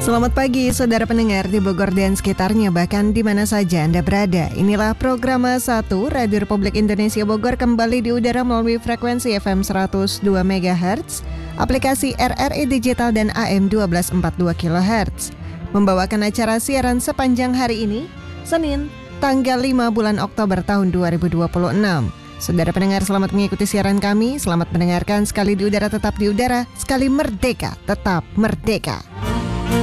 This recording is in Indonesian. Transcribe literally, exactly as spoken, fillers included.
Selamat pagi saudara pendengar di Bogor dan sekitarnya, bahkan di mana saja Anda berada. Inilah program satu Radio Republik Indonesia Bogor kembali di udara melalui frekuensi F M seratus dua megahertz, aplikasi R R I Digital dan A M dua belas empat puluh dua kilohertz. Membawakan acara siaran sepanjang hari ini, Senin, tanggal lima bulan Oktober tahun dua ribu dua puluh enam. Saudara pendengar, selamat mengikuti siaran kami, selamat mendengarkan. Sekali di udara tetap di udara, sekali merdeka tetap merdeka.